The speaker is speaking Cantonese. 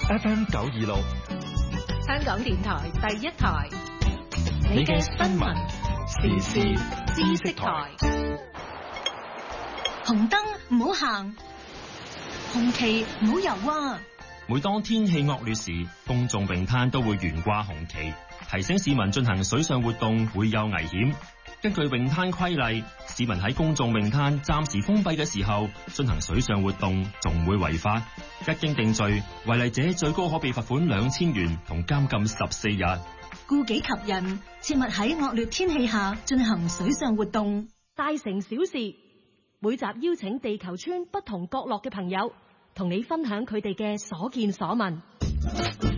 FM 926， 香港電台第一台， 你嘅新聞時事知識台。 紅燈唔好行，紅旗唔好游啊！ 每當天氣惡劣時，公眾泳灘都會懸掛紅旗，提醒市民進行水上活動會有危險。根據泳灘規例，市民喺公眾泳灘暫時封閉嘅時候進行水上活動，仲會違法。一經定罪，違例者最高可被罰款2000元同監禁14日。 顧己及人，切勿喺惡劣天氣下進行水上活動。 大城小事，每集邀請地球村不同角落嘅朋友，同你分享佢哋嘅所見所聞。